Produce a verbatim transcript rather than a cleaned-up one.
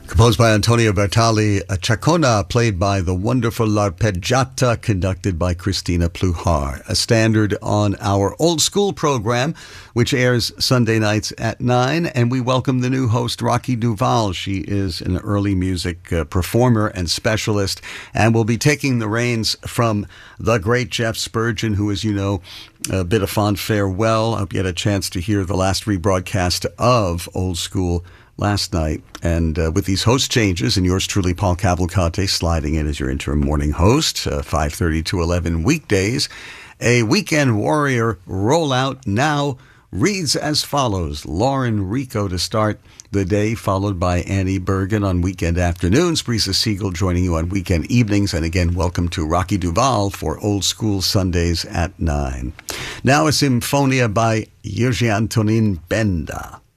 Composed by Antonio Bertali, a Chacona played by the wonderful L'Arpeggiata, conducted by Christina Pluhar. A standard on our old school program, which airs Sunday nights at nine. And we welcome the new host, Rocky Duval. She is an early music uh, performer and specialist, and will be taking the reins from the great Jeff Spurgeon, who, as you know, a bit of fond farewell. I hope you had a chance to hear the last rebroadcast of Old School last night. And uh, with these host changes, and yours truly, Paul Cavalcante, sliding in as your interim morning host, uh, five thirty to eleven weekdays, a Weekend Warrior rollout now reads as follows. Lauren Rico to start the day, followed by Annie Bergen on weekend afternoons, Brisa Siegel joining you on weekend evenings, and again, welcome to Rocky Duval for Old School Sundays at nine. Now a Symphonia by Jiří Antonín Benda.